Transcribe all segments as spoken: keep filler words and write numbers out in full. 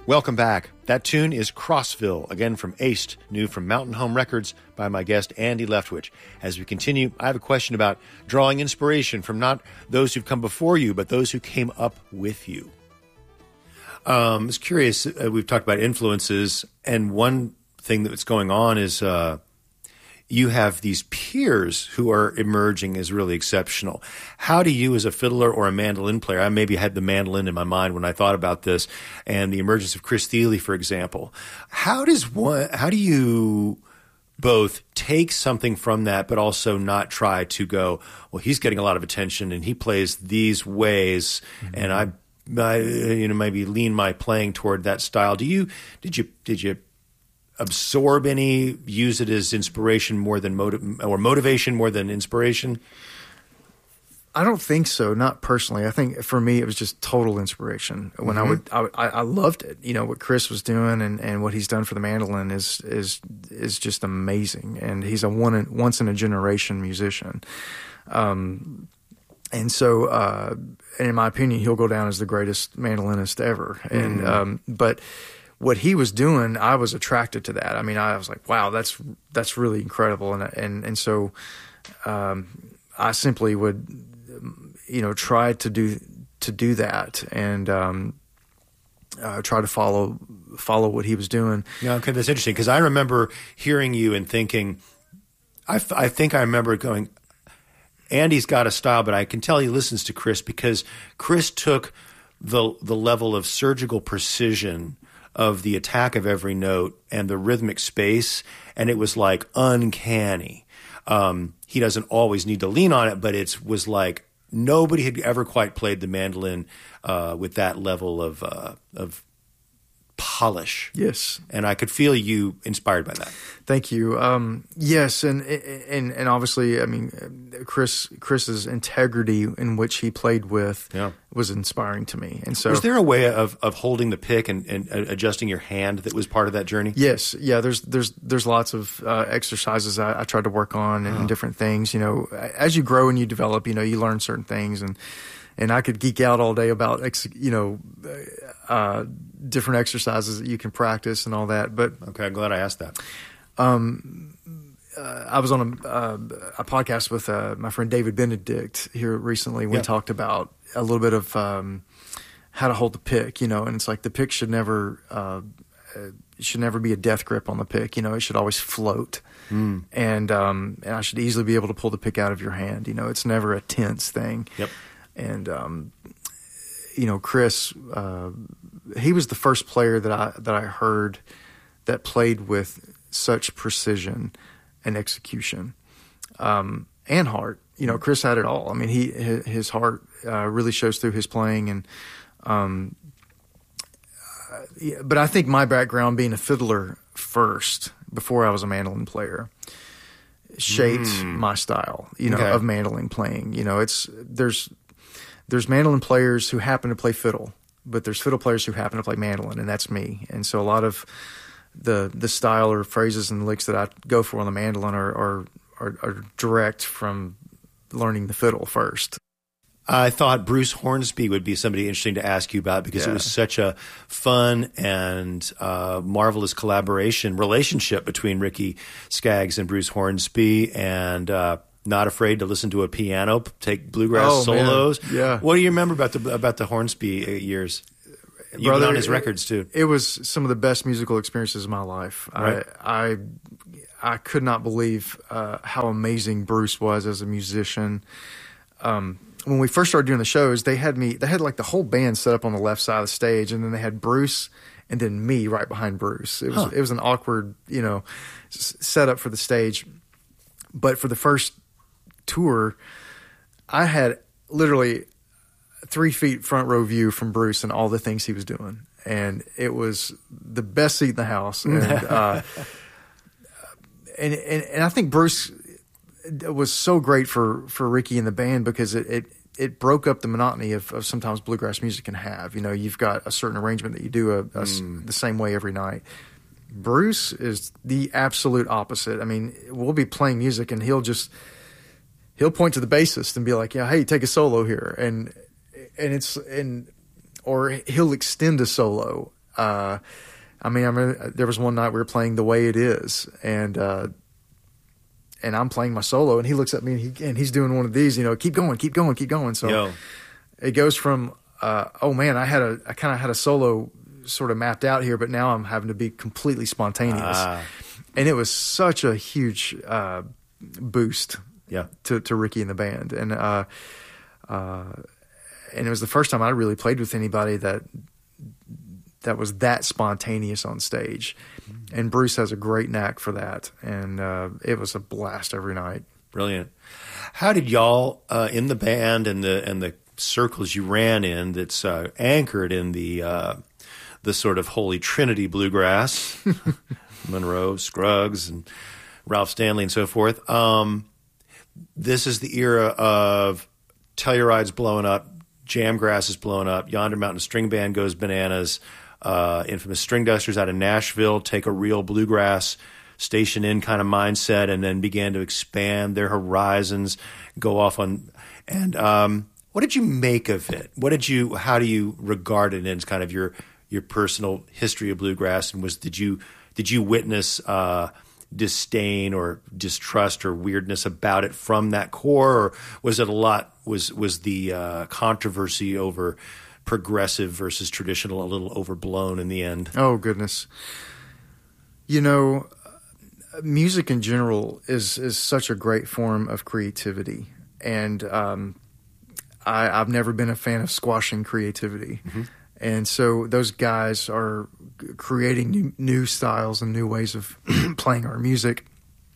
Welcome back. That tune is Crossville, again from Aced, new from Mountain Home Records by my guest Andy Leftwich. As we continue, I have a question about drawing inspiration from not those who've come before you, but those who came up with you. Um, I was curious, uh, we've talked about influences, and one thing that's going on is uh, you have these peers who are emerging as really exceptional. How do you, as a fiddler or a mandolin player, I maybe had the mandolin in my mind when I thought about this, and the emergence of Chris Thile, for example. How does one? How do you both take something from that, but also not try to go, well, he's getting a lot of attention, and he plays these ways, mm-hmm. and I, I, you know, maybe lean my playing toward that style. Do you? Did you? Did you? absorb any, use it as inspiration more than motiv- or motivation more than inspiration? I don't think so, not personally. I think for me it was just total inspiration. When mm-hmm. I would, I, would I, I loved it. You know what Chris was doing and, and what he's done for the mandolin is is is just amazing. And he's a one in, once in a generation musician. Um, and so, uh, and in my opinion, he'll go down as the greatest mandolinist ever. And mm. um, but. What he was doing, I was attracted to that. I mean, I was like, wow, that's that's really incredible. And and and so um, I simply would, you know, try to do to do that and um, uh, try to follow follow what he was doing. Yeah, okay, that's interesting because I remember hearing you and thinking, I, f- I think I remember going, Andy's got a style, but I can tell he listens to Chris because Chris took the the level of surgical precision of the attack of every note and the rhythmic space, and it was like uncanny. Um, he doesn't always need to lean on it, but it was like nobody had ever quite played the mandolin uh, with that level of uh, of polish. Yes, and I could feel you inspired by that. Thank you. Um, yes, and and and obviously, I mean, Chris Chris's integrity in which he played with yeah. was inspiring to me. And so, was there a way of of holding the pick and, and adjusting your hand that was part of that journey? Yes, yeah. There's there's there's lots of uh, exercises I, I tried to work on and, oh. and different things. You know, as you grow and you develop, you know, you learn certain things and. And I could geek out all day about, you know, uh, different exercises that you can practice and all that. But okay, I'm glad I asked that. Um, uh, I was on a, uh, a podcast with uh, my friend David Benedict here recently. We yeah. talked about a little bit of um, how to hold the pick, you know, and it's like the pick should never uh, should never be a death grip on the pick. You know, it should always float. Mm. And um, and I should easily be able to pull the pick out of your hand. You know, it's never a tense thing. Yep. And, um, you know, Chris, uh, he was the first player that I that I heard that played with such precision and execution um, and heart. You know, Chris had it all. I mean, he his heart uh, really shows through his playing. And um, uh, yeah, but I think my background being a fiddler first, before I was a mandolin player, shaped mm. my style. You know, okay. of mandolin playing. You know, it's there's. There's mandolin players who happen to play fiddle, but there's fiddle players who happen to play mandolin, and that's me. And so a lot of the the style or phrases and licks that I go for on the mandolin are are, are, are direct from learning the fiddle first. I thought Bruce Hornsby would be somebody interesting to ask you about because yeah. it was such a fun and uh, marvelous collaboration relationship between Ricky Skaggs and Bruce Hornsby, and uh, not afraid to listen to a piano, take bluegrass oh, solos. Man. Yeah. What do you remember about the about the Hornsby years? You've Brother, been on his it, records too. It was some of the best musical experiences of my life. Right. I, I I could not believe uh, how amazing Bruce was as a musician. Um, when we first started doing the shows, they had me. They had like the whole band set up on the left side of the stage, and then they had Bruce and then me right behind Bruce. It was huh. it was an awkward, you know, setup for the stage. But for the first tour, I had literally three feet front row view from Bruce and all the things he was doing, and it was the best seat in the house. And uh, and, and and I think Bruce was so great for, for Ricky and the band because it, it it broke up the monotony of, of sometimes bluegrass music can have. You know, you've got a certain arrangement that you do a, a, mm. the same way every night. Bruce is the absolute opposite. I mean, we'll be playing music and he'll just he'll point to the bassist and be like, "Yeah, hey, take a solo here," and and it's and or he'll extend a solo Uh, I mean, I mean, there was one night we were playing The Way It Is, and uh, and I'm playing my solo, and he looks at me and, he, and he's doing one of these, you know, keep going, keep going, keep going. So Yo. it goes from, uh, oh man, I had a, I kind of had a solo sort of mapped out here, but now I'm having to be completely spontaneous. Ah. And it was such a huge uh, boost yeah. to, to Ricky and the band. And, uh, uh, and it was the first time I really played with anybody that, that was that spontaneous on stage. And Bruce has a great knack for that. And uh, it was a blast every night. Brilliant. How did y'all uh, in the band and the and the circles you ran in that's uh, anchored in the uh, the sort of holy trinity bluegrass, Monroe, Scruggs, and Ralph Stanley and so forth. Um, this is the era of Telluride's blowing up, Jamgrass is blowing up, Yonder Mountain String Band goes bananas. Uh, infamous String Dusters out of Nashville take a real bluegrass station in kind of mindset and then began to expand their horizons, go off on. And um, what did you make of it? What did you? How do you regard it as kind of your your personal history of bluegrass? And was did you did you witness uh, disdain or distrust or weirdness about it from that core, or was it a lot? Was was the uh, controversy over progressive versus traditional a little overblown in the end? Oh, goodness. You know, music in general is, is such a great form of creativity. And um, I, I've never been a fan of squashing creativity. Mm-hmm. And so those guys are creating new, new styles and new ways of playing our music.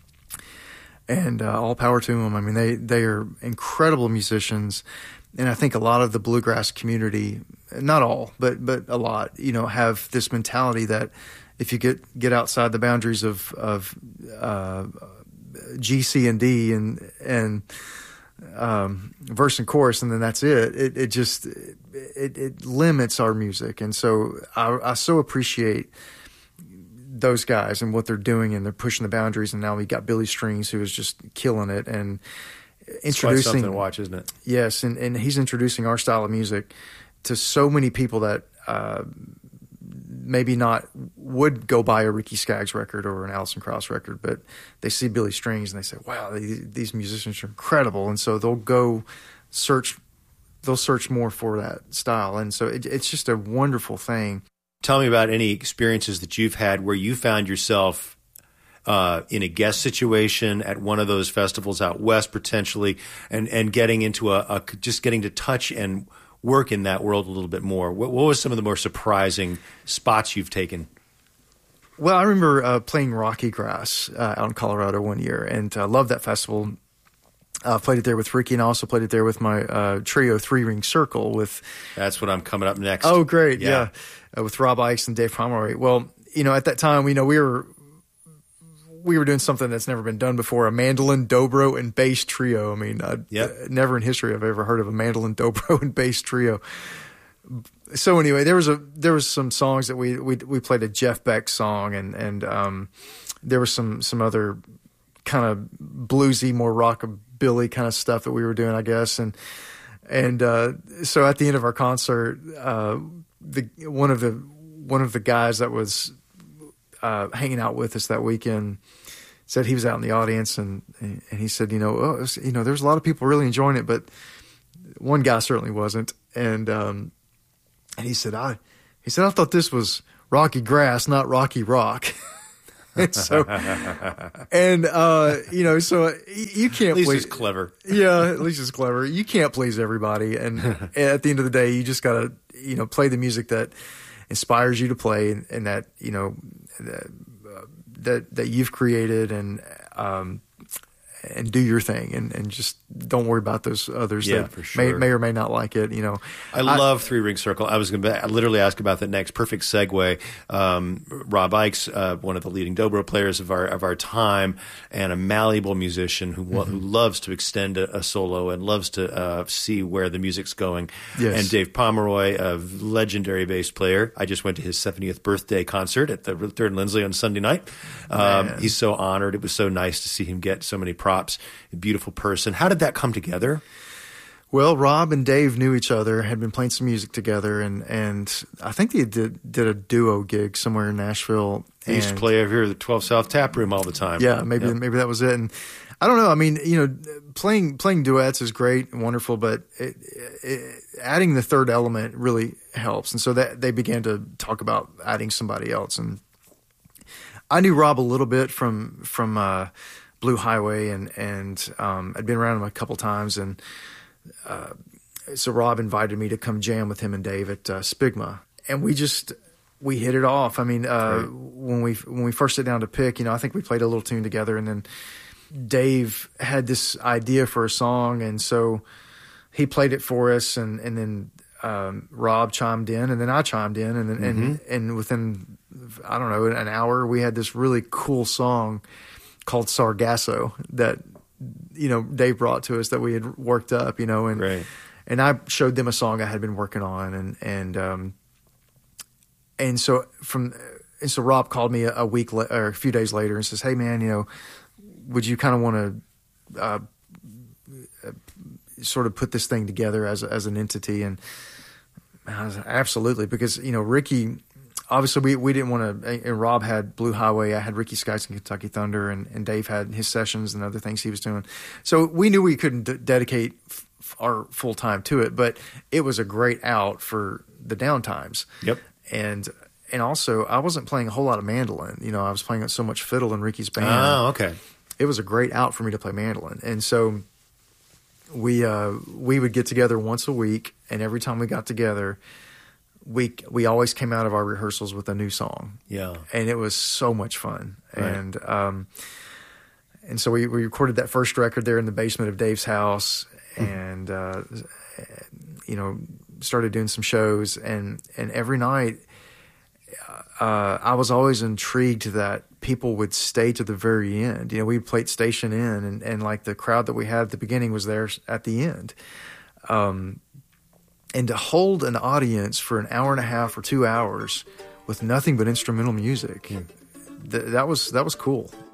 And uh, all power to them. I mean, they, they are incredible musicians. And I think a lot of the bluegrass community, not all, but but a lot, you know, have this mentality that if you get, get outside the boundaries of of uh, G, C, and D, and and um, verse and chorus, and then that's it. It, it just it, it limits our music, and so I, I so appreciate those guys and what they're doing, and they're pushing the boundaries. And now we got Billy Strings, who is just killing it, and introducing it's quite something to watch, isn't it? Yes, and, and he's introducing our style of music to so many people that uh, maybe not would go buy a Ricky Skaggs record or an Alison Krauss record, but they see Billy Strings and they say, "Wow, these, these musicians are incredible!" And so they'll go search, they'll search more for that style, and so it, it's just a wonderful thing. Tell me about any experiences that you've had where you found yourself Uh, in a guest situation at one of those festivals out west, potentially, and, and getting into a, a just getting to touch and work in that world a little bit more. What, what was some of the more surprising spots you've taken? Well, I remember uh, playing Rocky Grass uh, out in Colorado one year, and I uh, loved that festival. I uh, played it there with Ricky, and I also played it there with my uh, trio Three Ring Circle. With that's what I'm coming up next. Oh, great, yeah, yeah. Uh, with Rob Ickes and Dave Pomeroy. Well, you know, at that time, you know, we were. We were doing something that's never been done before, a mandolin, dobro, and bass trio. I mean, uh, yep. never in history have I ever heard of a mandolin, dobro, and bass trio. So anyway, there was a there was some songs that we we we played a Jeff Beck song, and and um, there was some some other kind of bluesy, more rockabilly kind of stuff that we were doing, I guess. And and uh, so at the end of our concert, uh, the one of the one of the guys that was Uh, hanging out with us that weekend said he was out in the audience, and and he said, you know, oh, it was, you know, there's a lot of people really enjoying it, but one guy certainly wasn't. And um, and he said, I he said I thought this was Rocky Grass, not Rocky Rock. And so, and uh, you know, so you can't. At least please, he's clever. Yeah, at least he's clever. You can't please everybody, and at the end of the day, you just gotta, you know, play the music that inspires you to play, and, and that you know that, uh, that that you've created, and um, and do your thing, and, and just don't worry about those others yeah, that for sure. may, may or may not like it. You know, I, I love Three Ring Circle. I was going to literally ask about that next. Perfect segue. Um, Rob Ickes, uh, one of the leading dobro players of our of our time, and a malleable musician who mm-hmm. who loves to extend a, a solo and loves to uh, see where the music's going. Yes. And Dave Pomeroy, a legendary bass player. I just went to his seventieth birthday concert at the Third and Lindsley on Sunday night. Um, he's so honored. It was so nice to see him get so many props. A beautiful person. How did that come together? Well, Rob and Dave knew each other, had been playing some music together, and, and I think they did did a duo gig somewhere in Nashville. They used to play over here at the twelve South Tap Room all the time. Yeah, maybe yep. maybe that was it. And I don't know. I mean, you know, playing playing duets is great and wonderful, but it, it, adding the third element really helps. And so that they began to talk about adding somebody else. And I knew Rob a little bit from from uh, Blue Highway, and and um, I'd been around him a couple times, and uh, so Rob invited me to come jam with him and Dave at uh, Spigma, and we just we hit it off. I mean, uh, when we when we first sat down to pick, you know, I think we played a little tune together, and then Dave had this idea for a song, and so he played it for us, and and then um, Rob chimed in, and then I chimed in, and and mm-hmm. and within I don't know an hour we had this really cool song called Sargasso that you know Dave brought to us that we had worked up, you know, and right. and I showed them a song I had been working on, and and um, and so from and so Rob called me a, a week la- or a few days later and says, "Hey man, you know, would you kind of want to uh, sort of put this thing together as as an entity?" And I was absolutely, because you know Ricky, obviously we, we didn't want to. And Rob had Blue Highway, I had Ricky Skites and Kentucky Thunder, and, and Dave had his sessions and other things he was doing. So we knew we couldn't d- dedicate f- our full time to it, but it was a great out for the downtimes. Yep. And and also I wasn't playing a whole lot of mandolin. You know, I was playing so much fiddle in Ricky's band. Oh, okay. It was a great out for me to play mandolin. And so we uh, we would get together once a week, and every time we got together, we we always came out of our rehearsals with a new song. Yeah. And it was so much fun. Right. And um, and so we, we recorded that first record there in the basement of Dave's house, and uh, you know, started doing some shows, and and every night uh, I was always intrigued that people would stay to the very end. You know, we played Station Inn, and, and like the crowd that we had at the beginning was there at the end. Um, and to hold an audience for an hour and a half or two hours with nothing but instrumental music, yeah. th- that was that was cool.